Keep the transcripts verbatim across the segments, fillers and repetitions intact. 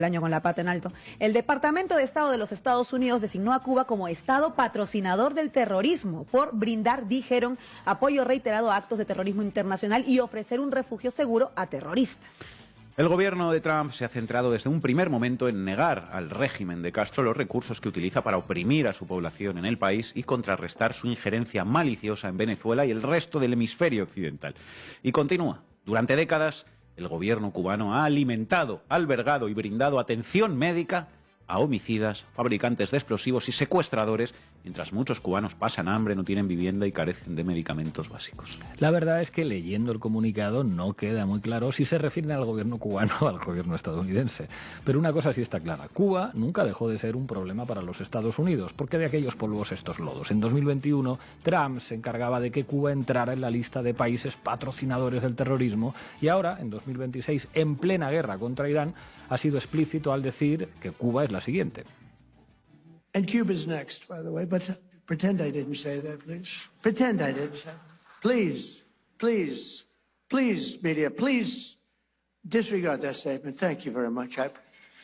el año con la pata en alto, el Departamento de Estado de los Estados Unidos designó a Cuba como Estado patrocinador del terrorismo por brindar, dijeron, apoyo reiterado a actos de terrorismo internacional y ofrecer un refugio seguro a terroristas. El gobierno de Trump se ha centrado desde un primer momento en negar al régimen de Castro los recursos que utiliza para oprimir a su población en el país y contrarrestar su injerencia maliciosa en Venezuela y el resto del hemisferio occidental. Y continúa. Durante décadas, el gobierno cubano ha alimentado, albergado y brindado atención médica a homicidas, fabricantes de explosivos y secuestradores, mientras muchos cubanos pasan hambre, no tienen vivienda y carecen de medicamentos básicos. La verdad es que leyendo el comunicado no queda muy claro si se refieren al gobierno cubano o al gobierno estadounidense. Pero una cosa sí está clara, Cuba nunca dejó de ser un problema para los Estados Unidos, porque de aquellos polvos estos lodos. En dos mil veintiuno, Trump se encargaba de que Cuba entrara en la lista de países patrocinadores del terrorismo y ahora, en dos mil veintiséis, en plena guerra contra Irán, ha sido explícito al decir que Cuba es la siguiente. And Cuba's next, by the way, but pretend I didn't say that, please. Pretend I didn't say that. Please, please, please, media, please disregard that statement. Thank you very much. I...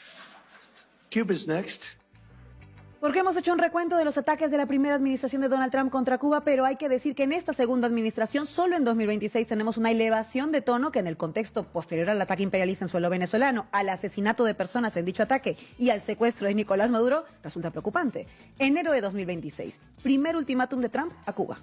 Cuba's next. Porque hemos hecho un recuento de los ataques de la primera administración de Donald Trump contra Cuba, pero hay que decir que en esta segunda administración, solo en dos mil veintiséis, tenemos una elevación de tono que en el contexto posterior al ataque imperialista en suelo venezolano, al asesinato de personas en dicho ataque y al secuestro de Nicolás Maduro, resulta preocupante. Enero de dos mil veintiséis, primer ultimátum de Trump a Cuba.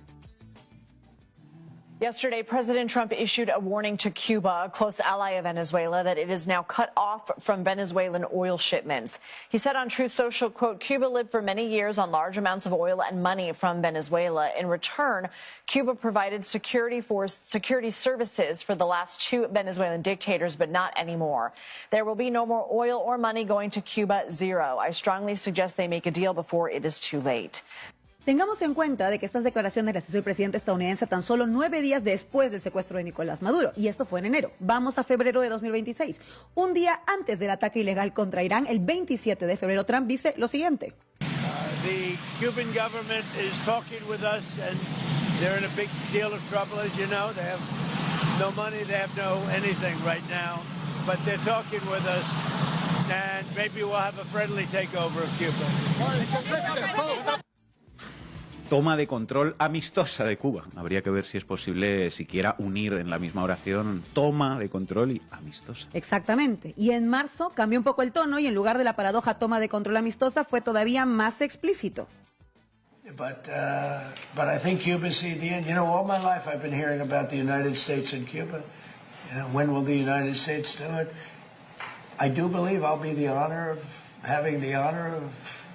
Yesterday, President Trump issued a warning to Cuba, a close ally of Venezuela, that it is now cut off from Venezuelan oil shipments. He said on Truth Social, quote, Cuba lived for many years on large amounts of oil and money from Venezuela. In return, Cuba provided security for security services for the last two Venezuelan dictators, but not anymore. There will be no more oil or money going to Cuba, zero. I strongly suggest they make a deal before it is too late. Tengamos en cuenta de que estas declaraciones las hizo el presidente estadounidense tan solo nueve días después del secuestro de Nicolás Maduro, y esto fue en enero. Vamos a febrero de dos mil veintiséis. Un día antes del ataque ilegal contra Irán, el veintisiete de febrero, Trump dice lo siguiente. Uh, the Cuban government is talking with us and they're in a big deal of trouble, as you know. They have no money, they have no anything right now, but they're talking with us and maybe we'll have a friendly takeover of Cuba. Toma de control amistosa de Cuba. Habría que ver si es posible siquiera unir en la misma oración toma de control y amistosa. Exactamente. Y en marzo cambió un poco el tono y en lugar de la paradoja toma de control amistosa fue todavía más explícito. But, uh, but I think Cuba's the end. You know, all my life I've been hearing about the United States and Cuba. You know, when will the United States do it? I do believe I'll be the honor of having the honor of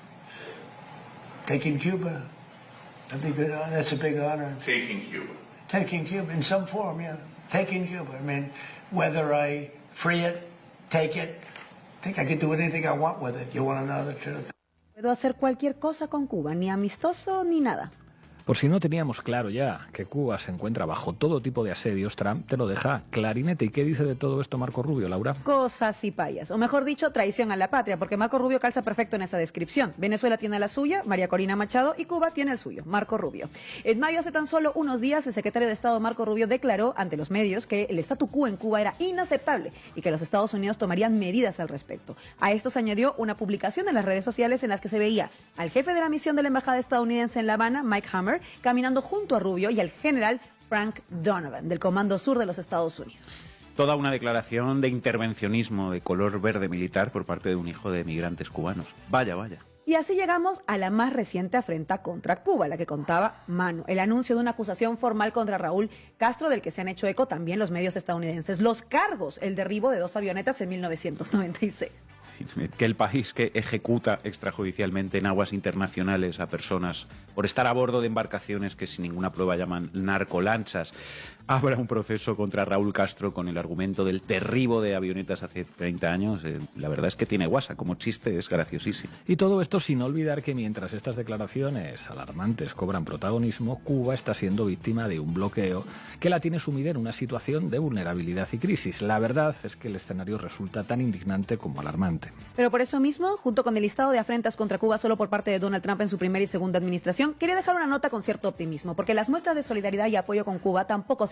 taking Cuba. That'd be good. That's a big honor. Taking Cuba. Taking Cuba in some form, yeah. Taking Cuba. I mean, whether I free it, take it, I think I could do anything I want with it. You want to know the truth? Puedo hacer cualquier cosa con Cuba, ni amistoso ni nada. Por si no teníamos claro ya que Cuba se encuentra bajo todo tipo de asedios, Trump te lo deja clarinete. ¿Y qué dice de todo esto Marco Rubio, Laura? Cosas y payas, o mejor dicho, traición a la patria, porque Marco Rubio calza perfecto en esa descripción. Venezuela tiene la suya, María Corina Machado, y Cuba tiene el suyo, Marco Rubio. En mayo, hace tan solo unos días, el secretario de Estado Marco Rubio declaró ante los medios que el statu quo en Cuba era inaceptable y que los Estados Unidos tomarían medidas al respecto. A esto se añadió una publicación en las redes sociales en las que se veía al jefe de la misión de la embajada estadounidense en La Habana, Mike Hammer, caminando junto a Rubio y al general Frank Donovan, del Comando Sur de los Estados Unidos. Toda una declaración de intervencionismo de color verde militar por parte de un hijo de migrantes cubanos. Vaya, vaya. Y así llegamos a la más reciente afrenta contra Cuba, la que contaba Manu, el anuncio de una acusación formal contra Raúl Castro, del que se han hecho eco también los medios estadounidenses. Los cargos, el derribo de dos avionetas en mil novecientos noventa y seis. Que el país que ejecuta extrajudicialmente en aguas internacionales a personas por estar a bordo de embarcaciones que sin ninguna prueba llaman narcolanchas, abra un proceso contra Raúl Castro con el argumento del derribo de avionetas hace treinta años, eh, la verdad es que tiene guasa, como chiste es graciosísimo. Y todo esto sin olvidar que mientras estas declaraciones alarmantes cobran protagonismo, Cuba está siendo víctima de un bloqueo que la tiene sumida en una situación de vulnerabilidad y crisis. La verdad es que el escenario resulta tan indignante como alarmante. Pero por eso mismo, junto con el listado de afrentas contra Cuba solo por parte de Donald Trump en su primera y segunda administración, quería dejar una nota con cierto optimismo, porque las muestras de solidaridad y apoyo con Cuba tampoco se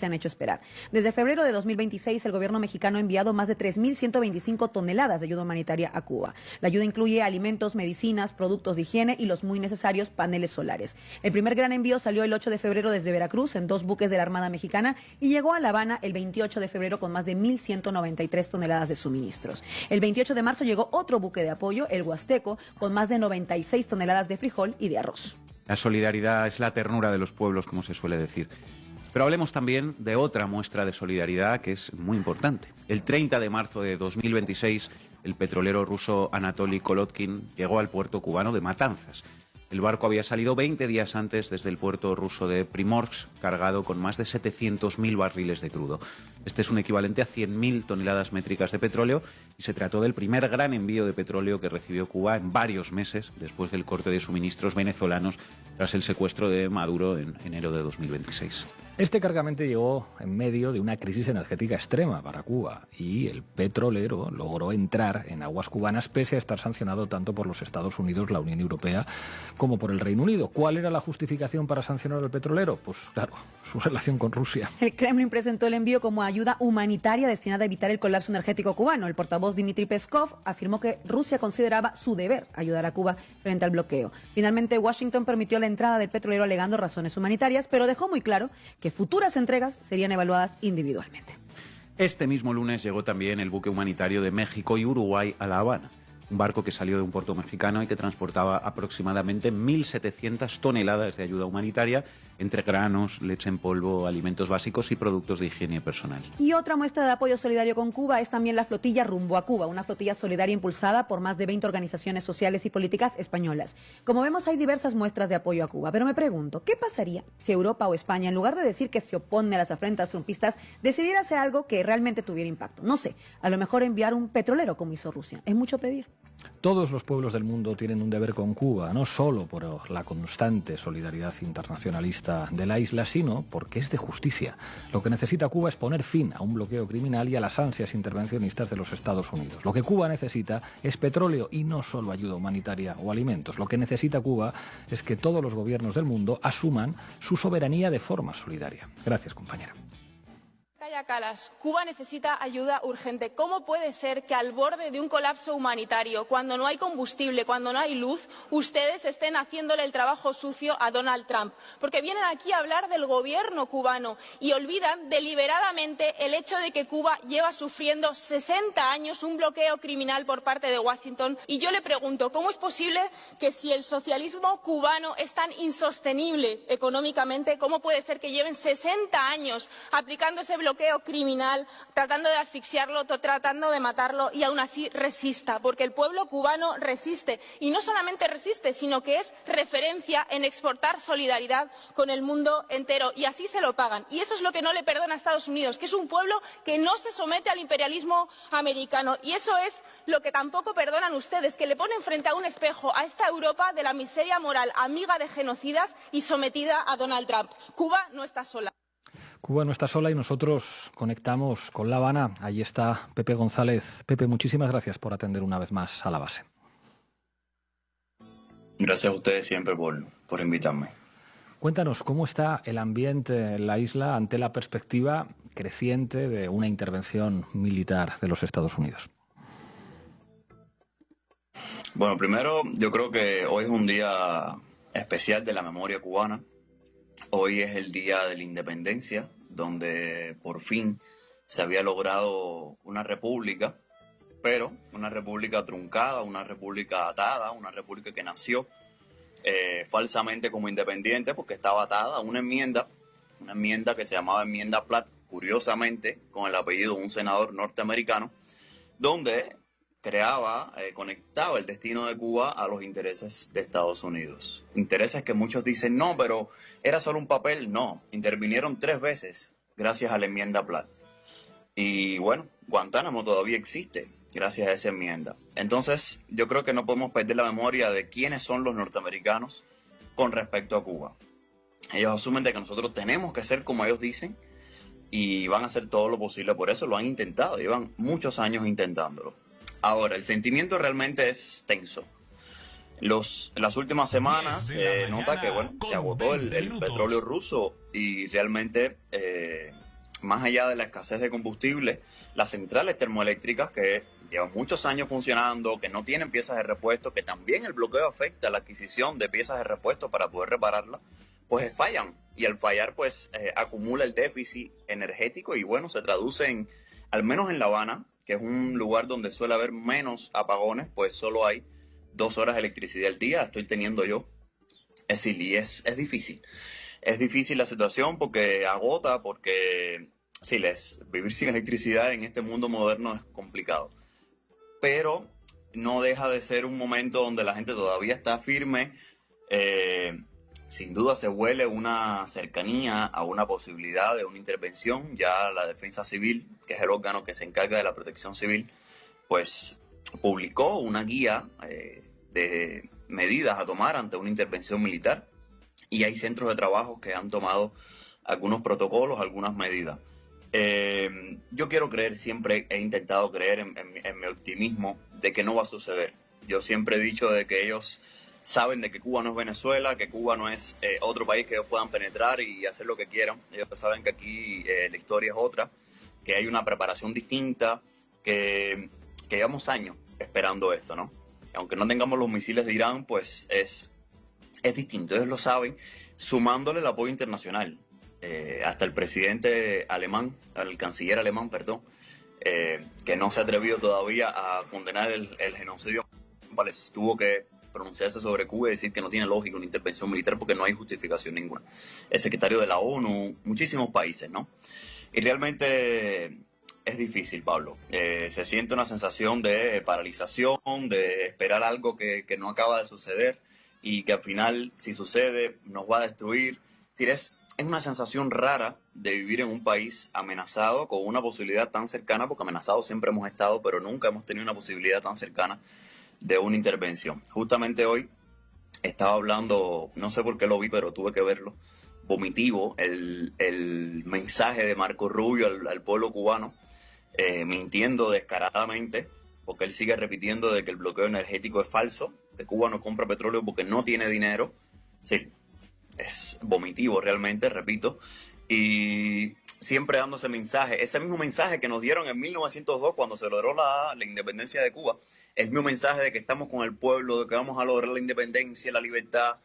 han hecho esperar. Desde febrero de dos mil veintiséis, el gobierno mexicano ha enviado más de tres mil ciento veinticinco toneladas de ayuda humanitaria a Cuba. La ayuda incluye alimentos, medicinas, productos de higiene y los muy necesarios paneles solares. El primer gran envío salió el ocho de febrero desde Veracruz en dos buques de la Armada Mexicana y llegó a La Habana el veintiocho de febrero con más de mil ciento noventa y tres toneladas de suministros. El veintiocho de marzo llegó otro buque de apoyo, el Huasteco, con más de noventa y seis toneladas de frijol y de arroz. La solidaridad es la ternura de los pueblos, como se suele decir. Pero hablemos también de otra muestra de solidaridad que es muy importante. El treinta de marzo de dos mil veintiséis, el petrolero ruso Anatoly Kolotkin llegó al puerto cubano de Matanzas. El barco había salido veinte días antes desde el puerto ruso de Primorsk, cargado con más de setecientos mil barriles de crudo. Este es un equivalente a cien mil toneladas métricas de petróleo y se trató del primer gran envío de petróleo que recibió Cuba en varios meses después del corte de suministros venezolanos tras el secuestro de Maduro en enero de dos mil veintiséis. Este cargamento llegó en medio de una crisis energética extrema para Cuba y el petrolero logró entrar en aguas cubanas pese a estar sancionado tanto por los Estados Unidos, la Unión Europea, como por el Reino Unido. ¿Cuál era la justificación para sancionar al petrolero? Pues claro, su relación con Rusia. El Kremlin presentó el envío como ayuda humanitaria destinada a evitar el colapso energético cubano. El portavoz Dmitry Peskov afirmó que Rusia consideraba su deber ayudar a Cuba frente al bloqueo. Finalmente, Washington permitió la entrada del petrolero alegando razones humanitarias, pero dejó muy claro que futuras entregas serían evaluadas individualmente. Este mismo lunes llegó también el buque humanitario de México y Uruguay a La Habana. Un barco que salió de un puerto mexicano y que transportaba aproximadamente mil setecientas toneladas de ayuda humanitaria entre granos, leche en polvo, alimentos básicos y productos de higiene personal. Y otra muestra de apoyo solidario con Cuba es también la flotilla Rumbo a Cuba, una flotilla solidaria impulsada por más de veinte organizaciones sociales y políticas españolas. Como vemos, hay diversas muestras de apoyo a Cuba, pero me pregunto, ¿qué pasaría si Europa o España, en lugar de decir que se opone a las afrentas trumpistas, decidiera hacer algo que realmente tuviera impacto? No sé, a lo mejor enviar un petrolero como hizo Rusia. ¿Es mucho pedir? Todos los pueblos del mundo tienen un deber con Cuba, no solo por la constante solidaridad internacionalista de la isla, sino porque es de justicia. Lo que necesita Cuba es poner fin a un bloqueo criminal y a las ansias intervencionistas de los Estados Unidos. Lo que Cuba necesita es petróleo y no solo ayuda humanitaria o alimentos. Lo que necesita Cuba es que todos los gobiernos del mundo asuman su soberanía de forma solidaria. Gracias, compañera. Kaja Kallas, Cuba necesita ayuda urgente. ¿Cómo puede ser que al borde de un colapso humanitario, cuando no hay combustible, cuando no hay luz, ustedes estén haciéndole el trabajo sucio a Donald Trump? Porque vienen aquí a hablar del gobierno cubano y olvidan deliberadamente el hecho de que Cuba lleva sufriendo sesenta años un bloqueo criminal por parte de Washington. Y yo le pregunto, ¿cómo es posible que si el socialismo cubano es tan insostenible económicamente, cómo puede ser que lleven sesenta años aplicando ese bloqueo bloqueo criminal, tratando de asfixiarlo, tratando de matarlo y aún así resista? Porque el pueblo cubano resiste y no solamente resiste, sino que es referencia en exportar solidaridad con el mundo entero y así se lo pagan. Y eso es lo que no le perdona a Estados Unidos, que es un pueblo que no se somete al imperialismo americano, y eso es lo que tampoco perdonan ustedes, que le ponen frente a un espejo a esta Europa de la miseria moral, amiga de genocidas y sometida a Donald Trump. Cuba no está sola. Cuba no está sola y nosotros conectamos con La Habana. Allí está Pepe González. Pepe, muchísimas gracias por atender una vez más a la base. Gracias a ustedes siempre por, por invitarme. Cuéntanos, ¿cómo está el ambiente en la isla ante la perspectiva creciente de una intervención militar de los Estados Unidos? Bueno, primero yo creo que hoy es un día especial de la memoria cubana. Hoy es el día de la independencia, donde por fin se había logrado una república, pero una república truncada, una república atada, una república que nació eh, falsamente como independiente porque estaba atada a una enmienda, una enmienda que se llamaba enmienda Platt, curiosamente con el apellido de un senador norteamericano, donde creaba, eh, conectaba el destino de Cuba a los intereses de Estados Unidos. Intereses que muchos dicen, no, pero era solo un papel. No, intervinieron tres veces gracias a la enmienda Platt. Y bueno, Guantánamo todavía existe gracias a esa enmienda. Entonces, yo creo que no podemos perder la memoria de quiénes son los norteamericanos con respecto a Cuba. Ellos asumen de que nosotros tenemos que ser como ellos dicen y van a hacer todo lo posible. Por eso lo han intentado, llevan muchos años intentándolo. Ahora, el sentimiento realmente es tenso. Los, en las últimas semanas se eh, nota que bueno, se agotó el, el petróleo ruso y realmente eh, más allá de la escasez de combustible, las centrales termoeléctricas que llevan muchos años funcionando, que no tienen piezas de repuesto, que también el bloqueo afecta la adquisición de piezas de repuesto para poder repararlas, pues fallan. Y al fallar, pues eh, acumula el déficit energético y bueno, se traduce en, al menos en La Habana, que es un lugar donde suele haber menos apagones, pues solo hay dos horas de electricidad al día, estoy teniendo yo. Es decir, y es, es difícil. Es difícil la situación porque agota, porque sí, les, vivir sin electricidad en este mundo moderno es complicado. Pero no deja de ser un momento donde la gente todavía está firme. Eh, sin duda se huele una cercanía a una posibilidad de una intervención. Ya la Defensa Civil, que es el órgano que se encarga de la protección civil, pues publicó una guía eh, de medidas a tomar ante una intervención militar. Y hay centros de trabajo que han tomado algunos protocolos, algunas medidas. Eh, yo quiero creer, siempre he intentado creer en, en, en mi optimismo de que no va a suceder. Yo siempre he dicho de que ellos saben de que Cuba no es Venezuela, que Cuba no es eh, otro país que ellos puedan penetrar y hacer lo que quieran. Ellos saben que aquí eh, la historia es otra, que hay una preparación distinta, que, que llevamos años esperando esto, ¿no? Aunque no tengamos los misiles de Irán, pues es... Es distinto, ellos lo saben, sumándole el apoyo internacional. Eh, hasta el presidente alemán, el canciller alemán, perdón, eh, que no se ha atrevido todavía a condenar el, el genocidio, vale, tuvo que pronunciarse sobre Cuba y decir que no tiene lógica una intervención militar porque no hay justificación ninguna. El secretario de la ONU, muchísimos países, ¿no? Y realmente es difícil, Pablo. Eh, se siente una sensación de paralización, de esperar algo que, que no acaba de suceder. Y que al final, si sucede, nos va a destruir. Es decir, es, es una sensación rara de vivir en un país amenazado con una posibilidad tan cercana, porque amenazados siempre hemos estado, pero nunca hemos tenido una posibilidad tan cercana de una intervención. Justamente hoy estaba hablando, no sé por qué lo vi, pero tuve que verlo, vomitivo, el, el mensaje de Marco Rubio al, al pueblo cubano, eh, mintiendo descaradamente, porque él sigue repitiendo de que el bloqueo energético es falso, que Cuba no compra petróleo porque no tiene dinero. Sí, es vomitivo realmente, repito. Y siempre dando ese mensaje, ese mismo mensaje que nos dieron en mil novecientos dos cuando se logró la, la independencia de Cuba, el mismo mensaje de que estamos con el pueblo, de que vamos a lograr la independencia, la libertad.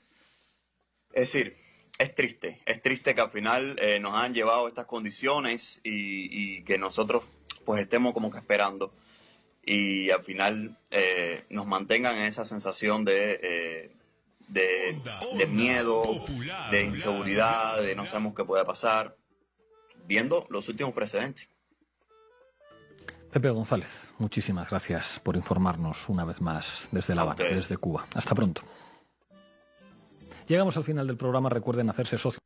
Es decir, es triste, es triste que al final eh, nos han llevado a estas condiciones y, y que nosotros pues estemos como que esperando. Y al final eh, nos mantengan en esa sensación de, eh, de, de miedo, de inseguridad, de no sabemos qué puede pasar, viendo los últimos precedentes. Pepe González, muchísimas gracias por informarnos una vez más desde La Habana, desde Cuba. Hasta pronto. Llegamos al final del programa. Recuerden hacerse socios.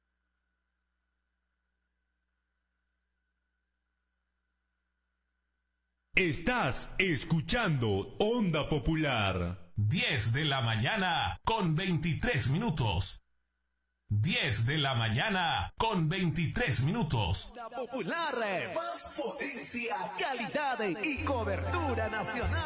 Estás escuchando Onda Popular. diez de la mañana con veintitrés minutos. diez de la mañana con veintitrés minutos. Onda Popular. Más potencia, calidad y cobertura nacional.